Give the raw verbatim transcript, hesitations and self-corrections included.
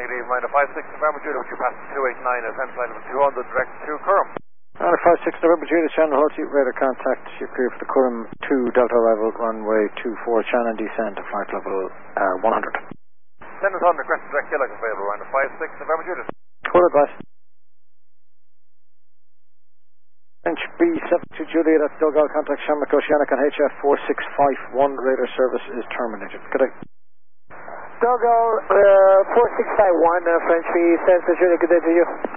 Negative, Minor five six, November Judah, which you passed two eight nine, ascent flight level two hundred, direct to Curram. Minor five six, November Judah, channel Horty, radar contact, you clear for the Curram two, Delta arrival, runway two four, channel descent, flight level uh, one hundred. Send us on the Crescent direct Killock available, Minor five six, November Judah. Full advice. French B seven two Juliet at Dogal, contact Shamrock Oceanic on H F four six five one, radar service is terminated. Good day. Dogal, uh, four six five one, uh, French B seven two Juliet, good day to you.